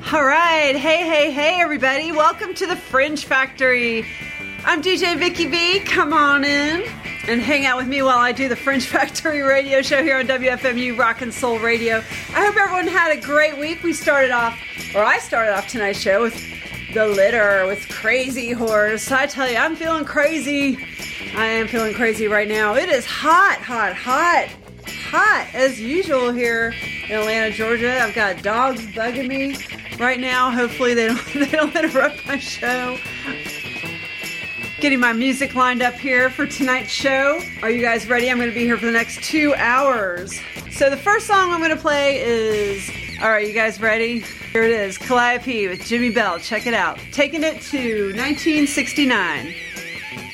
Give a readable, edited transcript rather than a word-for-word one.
All right. Hey, everybody. Welcome to the Fringe Factory. I'm DJ Vicky V. Come on in and hang out with me while I do the Fringe Factory radio show here on WFMU Rock and Soul Radio. I hope everyone had a great week. I started off tonight's show with The Litter, with Crazy Horse. I tell you, I'm feeling crazy. I am feeling crazy right now. It is hot as usual here in Atlanta, Georgia. I've got dogs bugging me right now. Hopefully they don't interrupt my show. Getting my music lined up here for tonight's show. Are you guys ready? I'm going to be here for the next 2 hours. So the first song I'm going to play is, all right, you guys ready? Here it is, Calliope with Jimmy Bell. Check it out. Taking it to 1969.